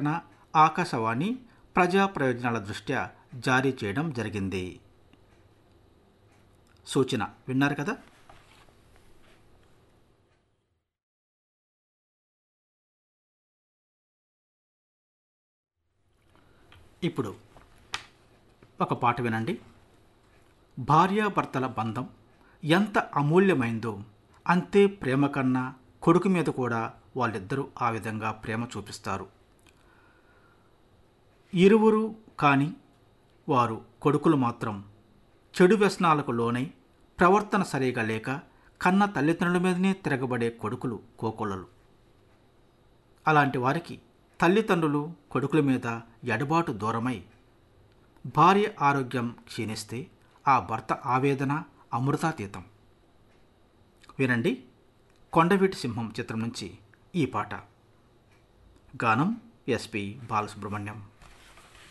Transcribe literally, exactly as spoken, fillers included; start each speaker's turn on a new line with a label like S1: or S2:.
S1: ప్రకటన ఆకాశవాణి ప్రజా ప్రయోజనాల దృష్ట్యా జారీ చేయడం జరిగింది. సూచన విన్నారు కదా. ఇప్పుడు ఒక పాట వినండి. భార్యాభర్తల బంధం ఎంత అమూల్యమైందో అంతే ప్రేమ కన్నా కొడుకు మీద కూడా వాళ్ళిద్దరూ ఆ విధంగా ప్రేమ చూపిస్తారు. ఇరువురు కానీ వారు కొడుకులు మాత్రం చెడు వ్యసనాలకు లోనై ప్రవర్తన సరిగా లేక కన్న తల్లిదండ్రుల మీదనే తిరగబడే కొడుకులు కోకొల్లలు. అలాంటి వారికి తల్లిదండ్రులు కొడుకుల మీద ఎడబాటు దూరమై భార్య ఆరోగ్యం క్షీణిస్తే ఆ భర్త ఆవేదన అమృతాతీతం. వినండి, కొండవీటి సింహం చిత్రం నుంచి ఈ పాట. గానం ఎస్పి బాలసుబ్రహ్మణ్యం.